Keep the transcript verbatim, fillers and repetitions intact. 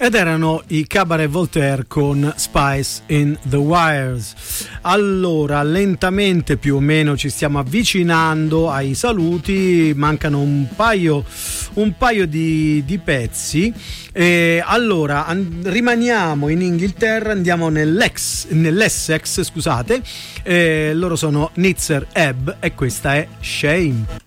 Ed erano i Cabaret Voltaire con Spice in the Wires. Allora, lentamente più o meno ci stiamo avvicinando ai saluti, mancano un paio, un paio di, di pezzi. E allora an- rimaniamo in Inghilterra, andiamo nell'ex, nell'Essex, scusate. E loro sono Nitzer Ebb e questa è Shame.